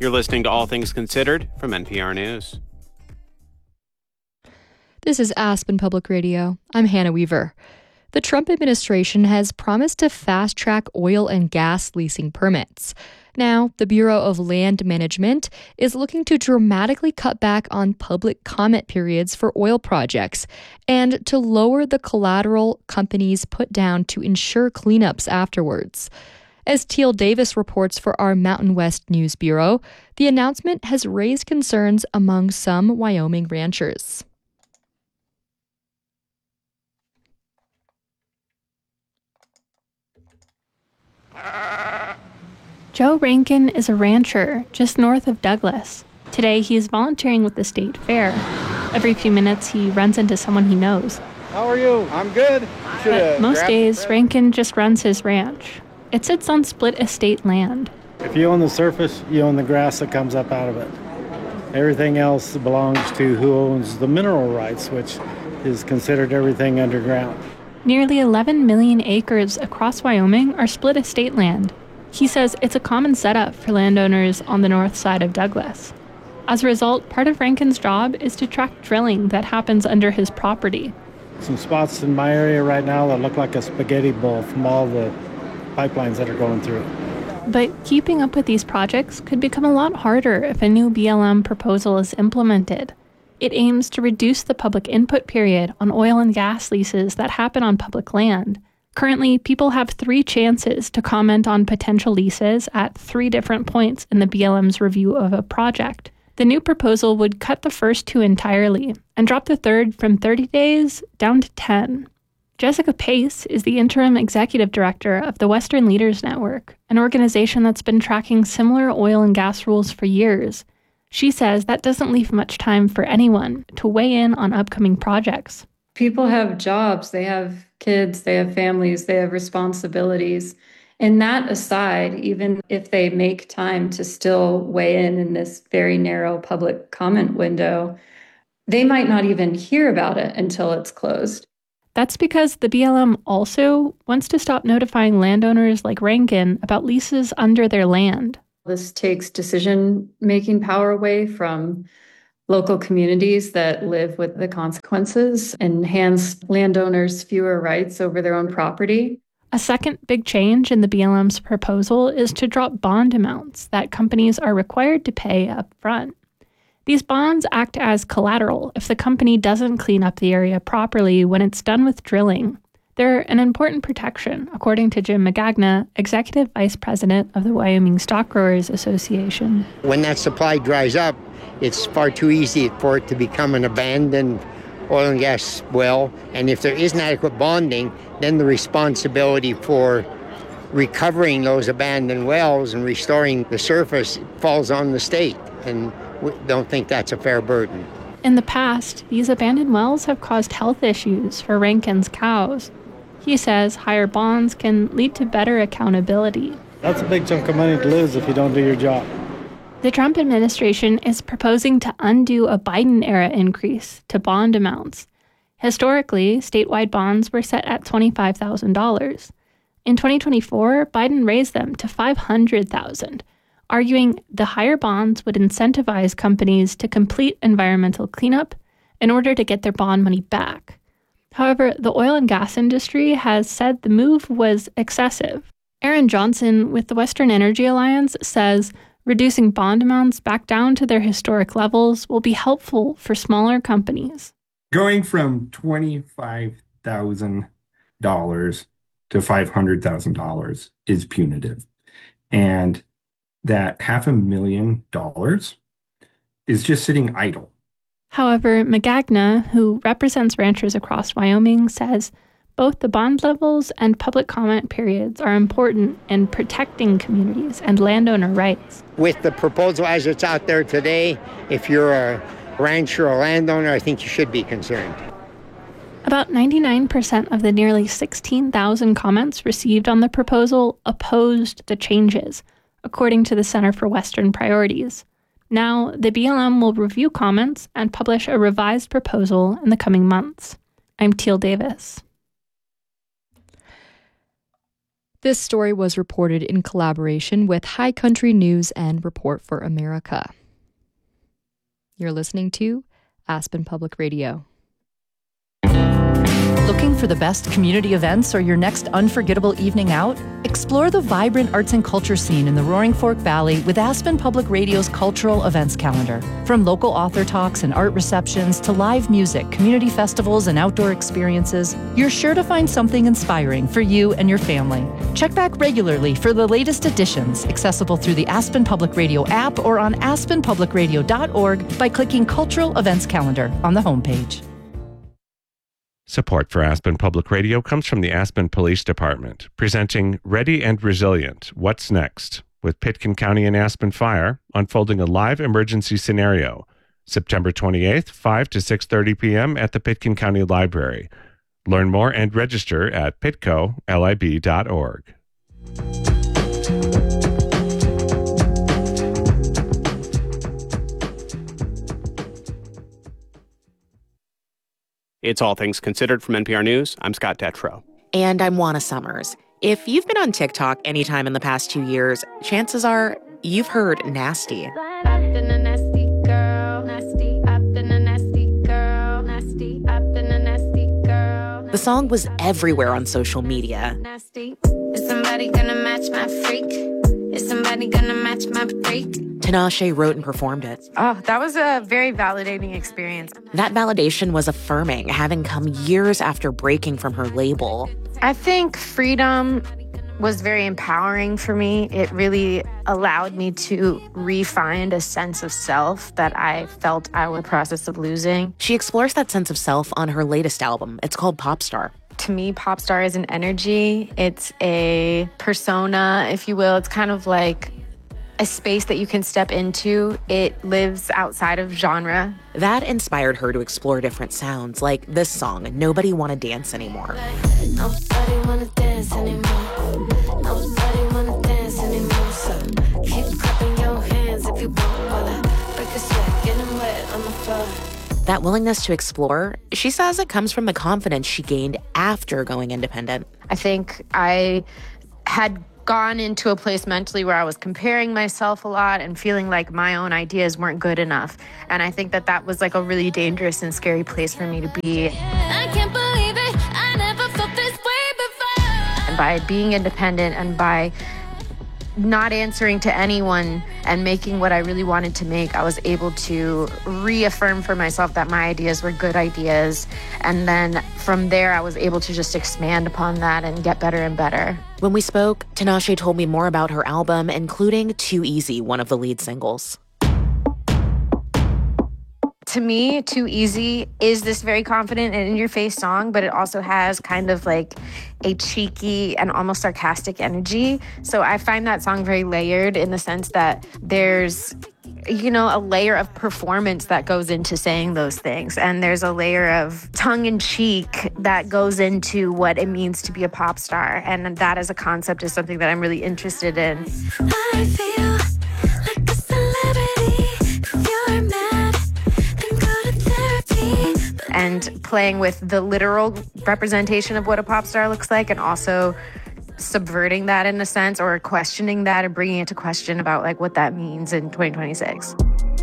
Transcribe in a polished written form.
You're listening to All Things Considered from NPR News. This is Aspen Public Radio. I'm Hannah Weaver. The Trump administration has promised to fast-track oil and gas leasing permits. Now, the Bureau of Land Management is looking to dramatically cut back on public comment periods for oil projects and to lower the collateral companies put down to ensure cleanups afterwards. As Teal Davis reports for our Mountain West News Bureau, the announcement has raised concerns among some Wyoming ranchers. Joe Rankin is a rancher just north of Douglas. Today, he is volunteering with the state fair. Every few minutes, he runs into someone he knows. How are you? I'm good. But most days, Rankin just runs his ranch. It sits on split estate land. If you own the surface, you own the grass that comes up out of it. Everything else belongs to who owns the mineral rights, which is considered everything underground. Nearly 11 million acres across Wyoming are split estate land. He says it's a common setup for landowners on the north side of Douglas. As a result, part of Rankin's job is to track drilling that happens under his property. Some spots in my area right now that look like a spaghetti bowl from all the pipelines that are going through it. But keeping up with these projects could become a lot harder if a new BLM proposal is implemented. It aims to reduce the public input period on oil and gas leases that happen on public land. Currently, people have 3 chances to comment on potential leases at 3 different points in the BLM's review of a project. The new proposal would cut the first 2 entirely and drop the third from 30 days down to 10. Jessica Pace is the interim executive director of the Western Leaders Network, an organization that's been tracking similar oil and gas rules for years. She says that doesn't leave much time for anyone to weigh in on upcoming projects. People have jobs, they have kids, they have families, they have responsibilities. And that aside, even if they make time to still weigh in this very narrow public comment window, they might not even hear about it until it's closed. That's because the BLM also wants to stop notifying landowners like Rankin about leases under their land. This takes decision-making power away from local communities that live with the consequences and hands landowners fewer rights over their own property. A second big change in the BLM's proposal is to drop bond amounts that companies are required to pay up front. These bonds act as collateral if the company doesn't clean up the area properly when it's done with drilling. They're an important protection, according to Jim Magagna, Executive Vice President of the Wyoming Stock Growers Association. When that supply dries up, it's far too easy for it to become an abandoned oil and gas well. And if there isn't adequate bonding, then the responsibility for recovering those abandoned wells and restoring the surface falls on the state. And we don't think that's a fair burden. In the past, these abandoned wells have caused health issues for Rankin's cows. He says higher bonds can lead to better accountability. That's a big chunk of money to lose if you don't do your job. The Trump administration is proposing to undo a Biden-era increase to bond amounts. Historically, statewide bonds were set at $25,000. In 2024, Biden raised them to $500,000, arguing the higher bonds would incentivize companies to complete environmental cleanup in order to get their bond money back. However, the oil and gas industry has said the move was excessive. Aaron Johnson with the Western Energy Alliance says reducing bond amounts back down to their historic levels will be helpful for smaller companies. Going from $25,000 to $500,000 is punitive. And that $500,000 is just sitting idle. However, Magagna, who represents ranchers across Wyoming, says both the bond levels and public comment periods are important in protecting communities and landowner rights. With the proposal as it's out there today, if you're a rancher or landowner, I think you should be concerned. About 99% of the nearly 16,000 comments received on the proposal opposed the changes, according to the Center for Western Priorities. Now, the BLM will review comments and publish a revised proposal in the coming months. I'm Teal Davis. This story was reported in collaboration with High Country News and Report for America. You're listening to Aspen Public Radio. Looking for the best community events or your next unforgettable evening out? Explore the vibrant arts and culture scene in the Roaring Fork Valley with Aspen Public Radio's cultural events calendar. From local author talks and art receptions to live music, community festivals, and outdoor experiences, you're sure to find something inspiring for you and your family. Check back regularly for the latest editions, accessible through the Aspen Public Radio app or on aspenpublicradio.org by clicking Cultural Events Calendar on the homepage. Support for Aspen Public Radio comes from the Aspen Police Department, presenting Ready and Resilient, What's Next? With Pitkin County and Aspen Fire, unfolding a live emergency scenario. September 28th, 5 to 6:30 p.m. at the Pitkin County Library. Learn more and register at pitcolib.org. It's All Things Considered from NPR News. I'm Scott Detrow. And I'm Juana Summers. If you've been on TikTok anytime in the past 2 years, chances are you've heard nasty. The song was everywhere on social media. Is somebody gonna match my freak? Is somebody gonna match my freak? Tinashe wrote and performed it. Oh, that was a very validating experience. That validation was affirming, having come years after breaking from her label. I think freedom was very empowering for me. It really allowed me to re-find a sense of self that I felt I was in the process of losing. She explores that sense of self on her latest album. It's called Popstar. To me, Popstar is an energy. It's a persona, if you will. It's kind of like a space that you can step into. It lives outside of genre. That inspired her to explore different sounds, like this song, Nobody Wanna Dance Anymore. Nobody wanna dance anymore. Nobody wanna dance anymore. So keep clapping your hands if you want, while I break a sweat, getting wet on the floor. That willingness to explore, she says it comes from the confidence she gained after going independent. I think I had gone into a place mentally where I was comparing myself a lot and feeling like my own ideas weren't good enough. And I think that that was like a really dangerous and scary place for me to be. I can't believe it. I never felt this way before. And by being independent and by not answering to anyone and making what I really wanted to make, I was able to reaffirm for myself that my ideas were good ideas. And then from there, I was able to just expand upon that and get better and better. When we spoke, Tinashe told me more about her album, including Too Easy, one of the lead singles. To me, Too Easy is this very confident and in-your-face song, but it also has kind of like a cheeky and almost sarcastic energy. So I find that song very layered in the sense that there's, you know, a layer of performance that goes into saying those things. And there's a layer of tongue-in-cheek that goes into what it means to be a pop star. And that as a concept is something that I'm really interested in. I feel like a celebrity. If you're mad, then go to therapy. And playing with the literal representation of what a pop star looks like, and also subverting that in a sense, or questioning that and bringing it to question about like what that means in 2026.